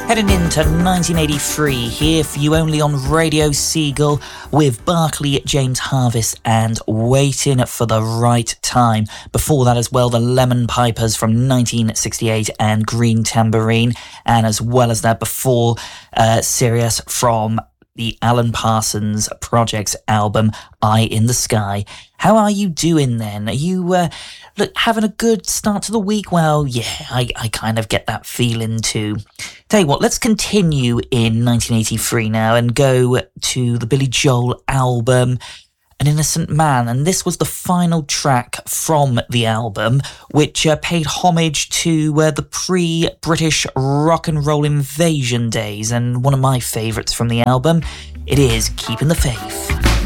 Heading into 1983, here for you only on Radio Seagull with Barclay James Harvest and Waiting for the Right Time. Before that as well, the Lemon Pipers from 1968 and Green Tambourine. And as well as that, before Sirius from the Alan Parsons Project's album, Eye in the Sky. How are you doing then? Are you having a good start to the week? Well, yeah, I kind of get that feeling too. Tell you what, let's continue in 1983 now and go to the Billy Joel album, An Innocent Man. And this was the final track from the album, which paid homage to the pre-British rock and roll invasion days. And one of my favourites from the album, it is Keeping the Faith.